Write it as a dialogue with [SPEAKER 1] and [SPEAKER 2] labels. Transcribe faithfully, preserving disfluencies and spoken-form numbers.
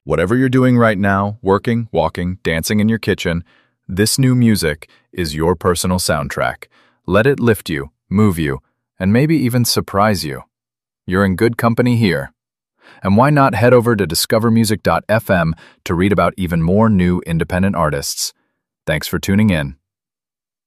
[SPEAKER 1] Whatever you're doing right now, working, walking, dancing in your kitchen, this new music is your personal soundtrack. Let it lift you, move you, and maybe even surprise you. You're in good company here. And why not head over to discover music dot f m to read about even more new independent artists? Thanks for tuning in.